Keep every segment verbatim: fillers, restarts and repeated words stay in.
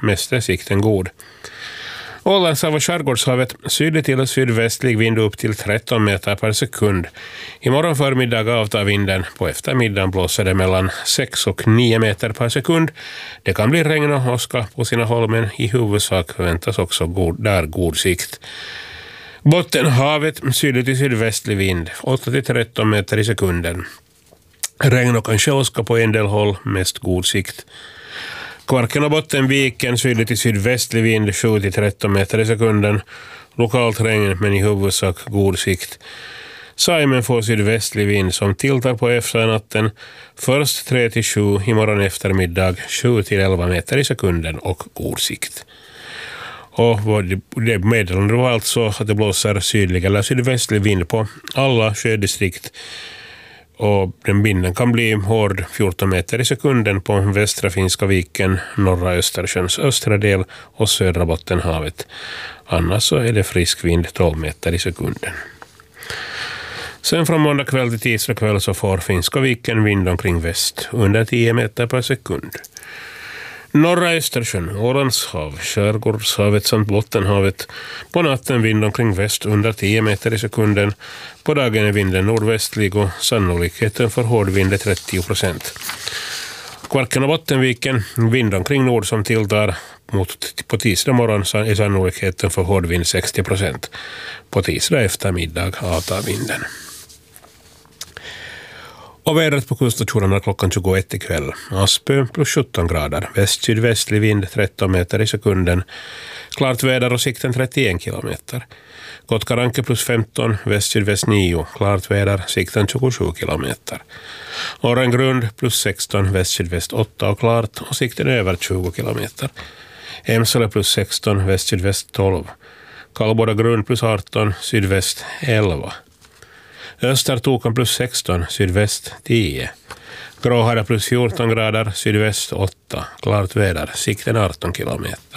mest är sikten god. Ålandshav och skärgårdshavet sydlig till sydvästlig vind upp till tretton meter per sekund. Imorgon förmiddag avtar vinden. På eftermiddagen blåser det mellan sex och nio meter per sekund. Det kan bli regn och åska på sina håll, men i huvudsak väntas också god, där god sikt. Bottenhavet sydlig till sydvästlig vind, åtta till tretton meter i sekunden. Regn och kanske åska på en del håll, mest god sikt. Kvarken och Bottenviken sydlig till sydvästlig vind, sju till tretton meter i sekunden. Lokalt regn, men i huvudsak god sikt. Saimen får sydvästlig vind som tilltar på efternatten. Först tre till sju, imorgon eftermiddag sju till elva meter i sekunden och god sikt. Och det meddelande var alltså att det blåser sydlig eller sydvästlig vind på alla sjödistrikt. Och den vinden kan bli hård fjorton meter i sekunden på västra Finska viken, norra Östersjöns östra del och södra Bottenhavet. Annars så är det frisk vind tolv meter i sekunden. Sen från måndag kväll till tisdag kväll så får Finska viken vind omkring väst under tio meter per sekund. Norra Östersjön, Ålandshav, Skärgårdshavet samt Bottenhavet. På natten vind omkring väst under tio meter i sekunden. På dagen är vinden nordvästlig och sannolikheten för hård vind är trettio procent. Kvarken och Bottenviken, vind omkring nord som tilltar. Mot, på tisdag morgon är sannolikheten för hård vind sextio procent. På tisdag eftermiddag avtar vinden. Och vädret på kuststationerna klockan tjugoett ikväll. Aspö plus sjutton grader. Väst-sydvästlig vind tretton meter i sekunden. Klart väder och sikten trettioen kilometer. Kotkaranke plus femton, väst-sydväst nio. Klart väder, sikten tjugosju kilometer. Orrengrund plus sexton, väst-sydväst åtta och klart och sikten över tjugo kilometer. Emsele plus sexton, väst-sydväst tolv. Kallboda grund plus arton, sydväst elva. Östertokan plus sexton, sydväst tio. Gråhara plus fjorton grader, sydväst åtta. Klart väder, sikten arton kilometer.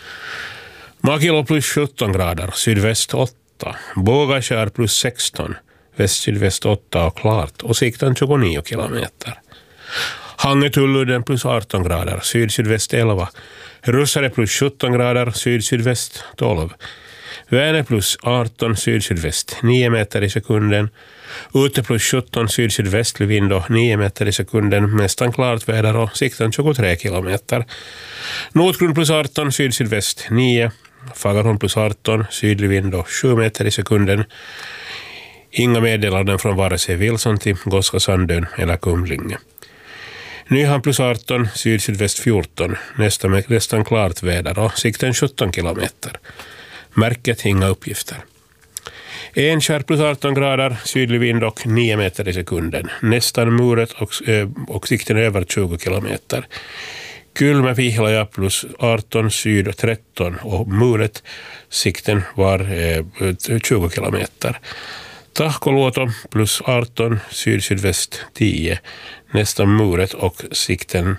Makilo plus sjutton grader, sydväst åtta. Bågakär plus sexton, väst-sydväst åtta och klart och sikten tjugonio kilometer. Hangetulludden plus arton grader, syd-sydväst elva. Russare plus sjutton grader, syd-sydväst tolv. Vänner plus arton, syd-sydväst nio meter i sekunden. Ute plus sjutton, syd-sydvästlig vind och nio meter i sekunden. Nästan klart väder och sikten tjugotre kilometer. Nordgrund plus arton, syd-sydväst nio. Fagerholm plus arton, sydlig vind och sju meter i sekunden. Inga meddelanden från vare sig Wilson till Goska Sandön eller Kumlinge. Nyhamn plus arton, syd-sydväst fjorton. Nästan, nästan klart väder och sikten sjutton kilometer. Märket inga uppgifter. Enkär plus arton grader, sydlig vind och nio meter i sekunden. Nästan muret och, och sikten över tjugo kilometer. Kylmä Pihlaja plus arton, syd tretton och muret. Sikten var eh, tjugo kilometer. Tahkoluoto plus arton, syd-sydväst tio. Nästan muret och sikten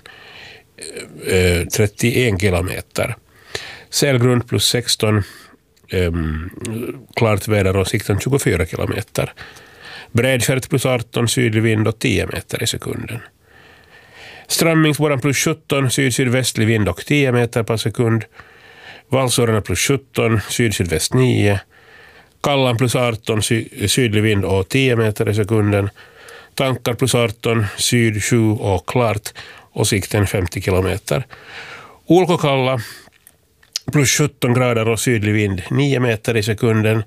eh, trettioen kilometer. Sälgrund plus sexton. Um, klart väder och sikten tjugofyra kilometer. Brädskärt plus arton, sydlig vind och tio meter i sekunden. Strammingsborran plus sjutton, syd-sydvästlig vind och tio meter per sekund. Valsårarna plus sjutton, syd-sydväst nio. Kallan plus arton, sy- sydlig vind och tio meter i sekunden. Tankar plus arton, syd sju och klart och sikten femtio kilometer. Ulkokalla plus sjutton grader och sydlig vind nio meter i sekunden.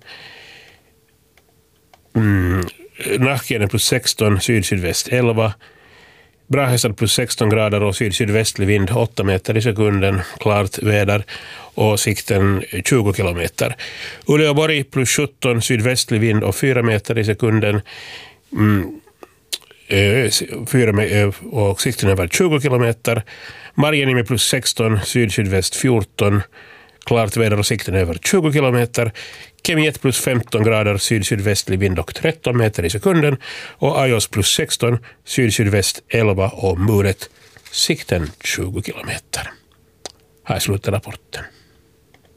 Mm. Nahkienen plus sexton, syd-sydväst elva. Brahästad plus sexton grader och syd-sydvästlig vind åtta meter i sekunden. Klart väder och sikten tjugo kilometer. Uleåborg plus sjutton, sydvästlig vind och fyra meter i sekunden. Mm. fyra med, och sikten över tjugo kilometer. Marjaniemi plus sexton, syd-sydväst fjorton. Klart väder och sikten över tjugo kilometer. Kemiet plus femton grader, syd-sydvästlig vind och tretton meter i sekunden. Och Ajos plus sexton, syd-sydväst elva och muret, sikten tjugo kilometer. Här slutar rapporten.